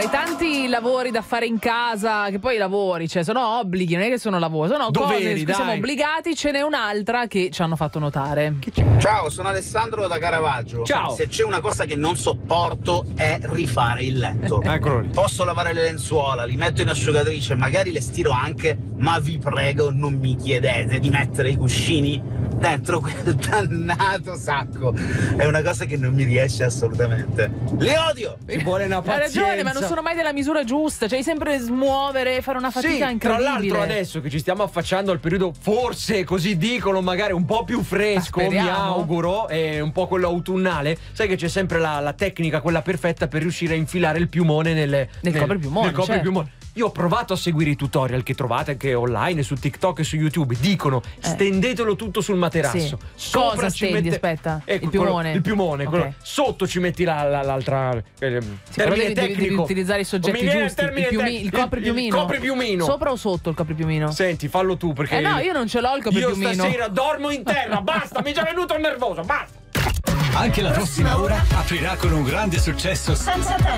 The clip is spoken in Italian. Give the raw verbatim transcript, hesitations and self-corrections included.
Tra i tanti lavori da fare in casa, che poi i lavori, cioè sono obblighi, non è che sono lavoro, sono Doveri, cose su cui siamo dai. obbligati. Ce n'è un'altra che ci hanno fatto notare. Ciao, sono Alessandro da Caravaggio. Ciao. Se c'è una cosa che non sopporto è rifare il letto. Eccolo lì. Posso lavare le lenzuola, li metto in asciugatrice, magari le stiro anche, ma vi prego non mi chiedete di mettere i cuscini dentro quel dannato sacco. È una cosa che non mi riesce assolutamente. Li odio! Ci vuole una Hai pazienza. ragione, ma non sono mai della misura giusta, cioè sempre smuovere, fare una fatica Sì, tra incredibile. l'altro adesso che ci stiamo affacciando al periodo, forse così dicono, magari un po' più fresco, Ma mi speriamo. auguro, e un po' quello autunnale. Sai che c'è sempre la, la tecnica, quella perfetta per riuscire a infilare il piumone nelle, Nel copripiumone, nel copripiumone. certo. Io ho provato a seguire i tutorial che trovate anche online, su TikTok e su YouTube. Dicono Eh. stendetelo tutto sul materasso. Sì. Sopra Cosa ci stendi? mette- Aspetta, Ecco, il quello- piumone. il piumone, quello- Ok. sotto ci metti la, la- l'altra. Eh, Sì, però termine devi, devi- tecnico. devi utilizzare i soggetti Mi viene il giusti. termine Il, piumi- tec- il copripiumino. Il copripiumino. Sopra o sotto il copripiumino? Senti, fallo tu perché. Eh no, io non ce l'ho il copripiumino. Io stasera dormo in terra, basta, mi è già venuto il nervoso, basta. Anche la prossima ora aprirà con un grande successo. Senza te.